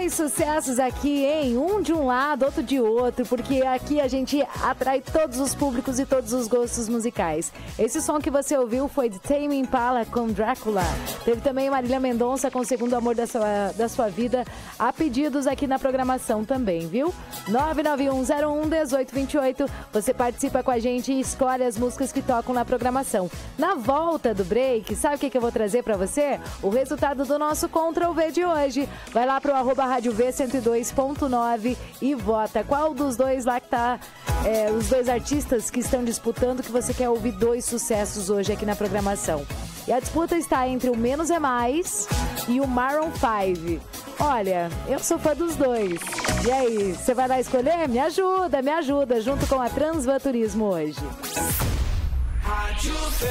Dois sucessos aqui, hein? Um de um lado, outro de outro, porque aqui a gente atrai todos os públicos e todos os gostos musicais. Esse som que você ouviu foi de Tame Impala com Drácula. Teve também Marília Mendonça com O Segundo Amor da Sua Vida. Há pedidos aqui na programação também, viu? 991011828. Você participa com a gente e escolhe as músicas que tocam na programação. Na volta do break, sabe o que eu vou trazer pra você? O resultado do nosso Contra o V de hoje. Vai lá pro @Rádio V 102.9 e vota. Qual dos dois lá que tá, os dois artistas que estão disputando que você quer ouvir dois sucessos hoje aqui na programação? E a disputa está entre o Menos é Mais e o Maroon 5. Olha, eu sou fã dos dois. E aí, você vai lá escolher? Me ajuda, junto com a Transvan Turismo hoje. Rádio V.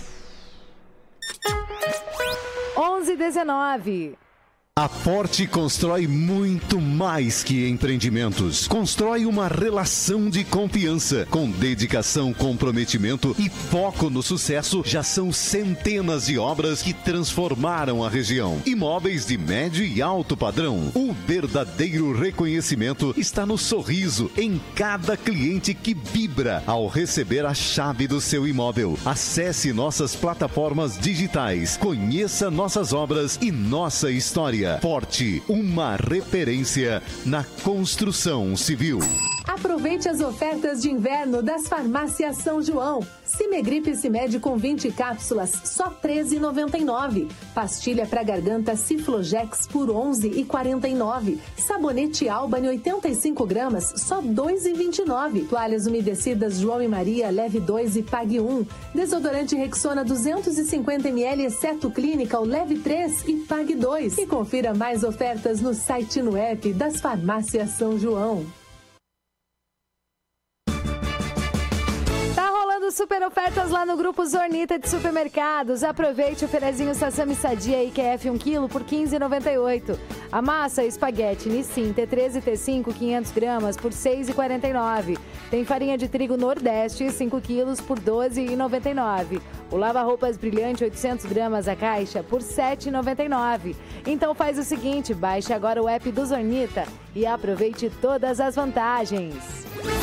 11h19. A Forte constrói muito mais que empreendimentos. Constrói uma relação de confiança. Com dedicação, comprometimento e foco no sucesso, já são centenas de obras que transformaram a região. Imóveis de médio e alto padrão. O verdadeiro reconhecimento está no sorriso em cada cliente que vibra ao receber a chave do seu imóvel. Acesse nossas plataformas digitais, conheça nossas obras e nossa história. Forte, uma referência na construção civil. Aproveite as ofertas de inverno das Farmácias São João. Cimegripe Cimed com 20 cápsulas, só R$ 13,99. Pastilha para garganta Ciflogex por R$ 11,49. Sabonete Albany 85 gramas, só R$ 2,29. Toalhas umedecidas João e Maria, leve 2 e pague 1. Desodorante Rexona 250 ml, exceto clínica, leve 3 e pague 2. E confira mais ofertas no site e no app das Farmácias São João. Super ofertas lá no Grupo Zornita de Supermercados. Aproveite o ferezinho Sassami Sadia IQF 1 kg por R$ 15,98. A massa espaguete Nissin T13 e T5 500 gramas por R$ 6,49. Tem farinha de trigo Nordeste 5 quilos por R$ 12,99. O lava-roupas brilhante 800 gramas a caixa por R$ 7,99. Então faz o seguinte, baixe agora o app do Zornita e aproveite todas as vantagens.